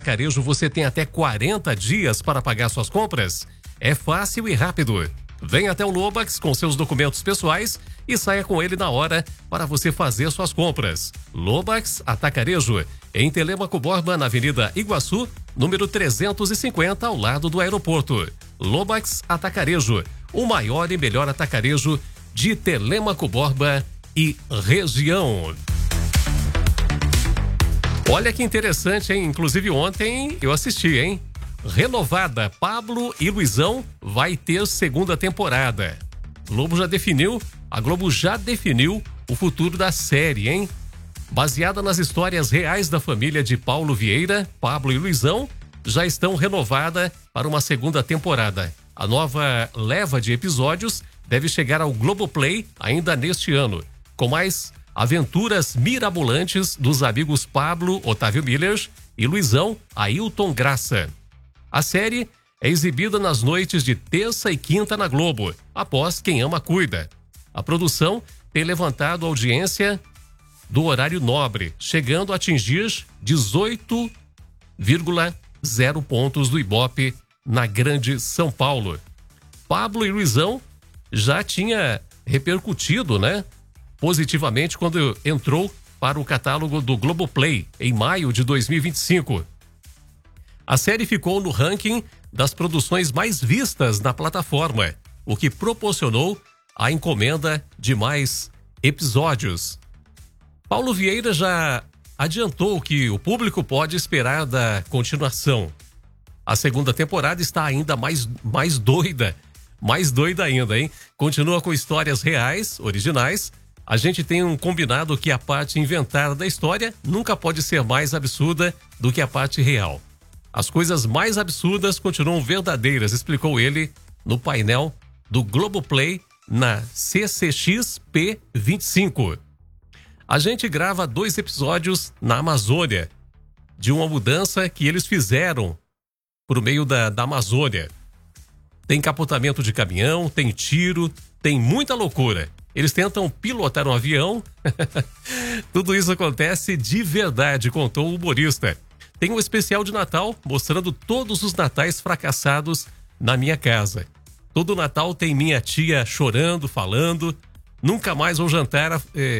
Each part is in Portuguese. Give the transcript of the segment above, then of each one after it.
Atacarejo você tem até 40 dias para pagar suas compras. É fácil e rápido. Venha até o Lobax com seus documentos pessoais e saia com ele na hora para você fazer suas compras. Lobax Atacarejo, em Telêmaco Borba, na Avenida Iguaçu, número 350, ao lado do aeroporto. Lobax Atacarejo, o maior e melhor atacarejo de Telêmaco Borba e região. Olha que interessante, hein? Inclusive ontem eu assisti, hein? Renovada, Pablo e Luizão vai ter segunda temporada. A Globo já definiu o futuro da série, hein? Baseada nas histórias reais da família de Paulo Vieira, Pablo e Luizão já estão renovada para uma segunda temporada. A nova leva de episódios deve chegar ao Globoplay ainda neste ano, com mais aventuras mirabolantes dos amigos Pablo, Otávio Miller e Luizão, Ailton Graça. A série é exibida nas noites de terça e quinta na Globo, após Quem Ama Cuida. A produção tem levantado a audiência do horário nobre, chegando a atingir 18,0 pontos do Ibope na Grande São Paulo. Pablo e Luizão já tinha repercutido, né, positivamente quando entrou para o catálogo do Globoplay em maio de 2025. A série ficou no ranking das produções mais vistas na plataforma, o que proporcionou a encomenda de mais episódios. Paulo Vieira já adiantou que o público pode esperar da continuação. A segunda temporada está ainda mais doida ainda, hein? Continua com histórias reais, originais. A gente tem um combinado que a parte inventada da história nunca pode ser mais absurda do que a parte real. As coisas mais absurdas continuam verdadeiras, explicou ele no painel do Globoplay na CCXP 25. A gente grava 2 episódios na Amazônia, de uma mudança que eles fizeram por meio da Amazônia. Tem capotamento de caminhão, tem tiro, tem muita loucura. Eles tentam pilotar um avião. Tudo isso acontece de verdade, contou o humorista. Tem um especial de Natal mostrando todos os natais fracassados na minha casa. Todo Natal tem minha tia chorando, falando, nunca mais vou jantar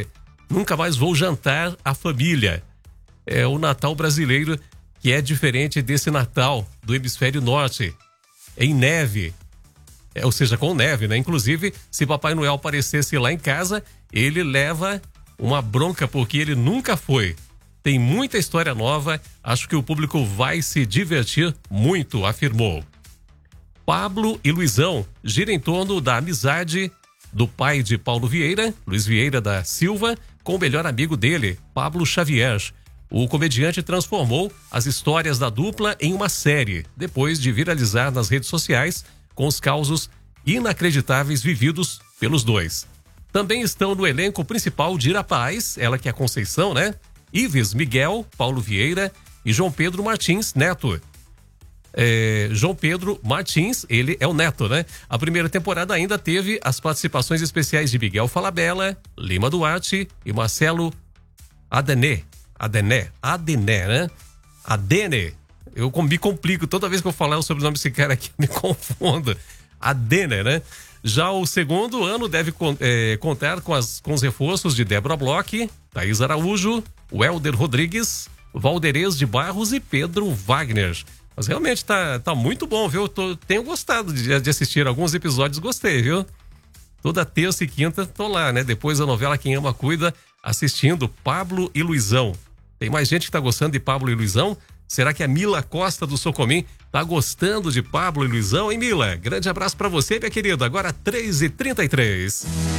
a família. É o Natal brasileiro que é diferente desse Natal do hemisfério norte, em neve. Ou seja, com neve, né? Inclusive, se Papai Noel aparecesse lá em casa, ele leva uma bronca porque ele nunca foi. Tem muita história nova, acho que o público vai se divertir muito, afirmou. Pablo e Luizão gira em torno da amizade do pai de Paulo Vieira, Luiz Vieira da Silva, com o melhor amigo dele, Pablo Xavier. O comediante transformou as histórias da dupla em uma série, depois de viralizar nas redes sociais com os causos inacreditáveis vividos pelos dois. Também estão no elenco principal Dira Paz, ela que é a Conceição, né? Ives Miguel, Paulo Vieira e João Pedro Martins Neto. João Pedro Martins, ele é o neto, né? A primeira temporada ainda teve as participações especiais de Miguel Falabella, Lima Duarte e Marcelo Adnet, né? Adnet. Eu me complico, toda vez que eu falar o sobrenome desse cara aqui, me confundo. Adnet, né? Já o segundo ano deve contar com os reforços de Débora Bloch, Thaís Araújo, Welder Rodrigues, Valderez de Barros e Pedro Wagner. Mas realmente tá muito bom, viu? Tenho gostado de assistir alguns episódios, gostei, viu? Toda terça e quinta tô lá, né? Depois da novela Quem Ama Cuida, assistindo Pablo e Luizão. Tem mais gente que tá gostando de Pablo e Luizão? Será que a Mila Costa do Socomim tá gostando de Pablo e Luizão, hein, Mila? Grande abraço pra você, minha querida. Agora 3h33.